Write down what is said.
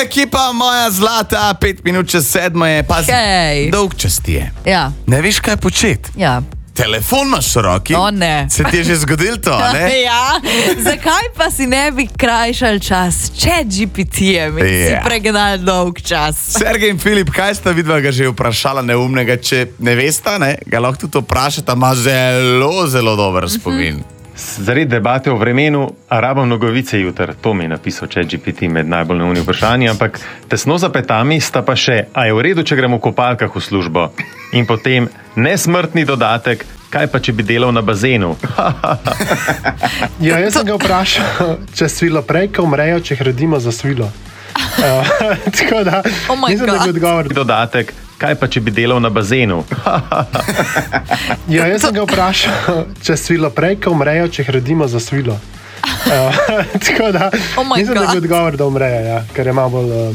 ekipa, moja zlata, 5 minut čez 7 je, pazi, Hej. dolg čas ti je. Ja, Ne veš, kaj početi. ja. Telefon imaš v roki. O, ne. Se ti je že zgodilo to, ne? Ja, zakaj pa si ne bi krajšal čas ChatGPT-jem in si Ja. pregnal dolg čas? Sergej in Filip, kaj sta vidva ga že vprašala neumnega? Če ne veste, ne, ga lahko tudi vprašata, ima zelo, zelo dober spomin. Zaradi debate o vremenu, a rabam nogavice jutr, to mi je napisal ChatGPT med najbolj neumnimi vprašanji, ampak tesno za petami sta pa še, a je v redu, če gremo v kopalkah v službo. In potem nesmrtni dodatek, kaj pa če bi delal na bazenu? Ja, jaz sem ga vprašal, če svilo prej, ko umrejo, če jih rodimo za svilo. Tako da, Oh my mislim, da God. bi odgovor. Dodatek, kaj pa če bi delal na bazenu? Ja, jaz sem ga vprašal, če svilo prej, ko umrejo, če jih rodimo za svilo. Tako da, Oh my mislim, da God. bi odgovor, da umrejo, ja, ker je malo bolj